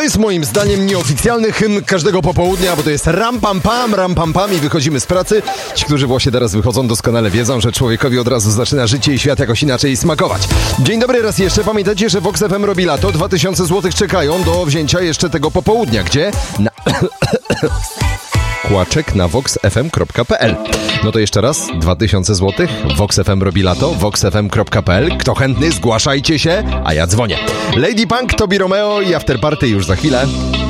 jest moim zdaniem nieoficjalny hymn każdego popołudnia, bo to jest ram pam pam i wychodzimy z pracy. Ci, którzy właśnie teraz wychodzą, doskonale wiedzą, że człowiekowi od razu zaczyna życie i świat jakoś inaczej smakować. Dzień dobry raz jeszcze. Pamiętajcie, że Vox FM robi lato. 2000 zł czekają do wzięcia jeszcze tego popołudnia. Gdzie? Na... Kłaczek na voxfm.pl. No to jeszcze raz, 2000 zł, Vox FM robi lato, voxfm.pl. Kto chętny, zgłaszajcie się, a ja dzwonię. Lady Punk, Tobi Romeo i Afterparty już za chwilę.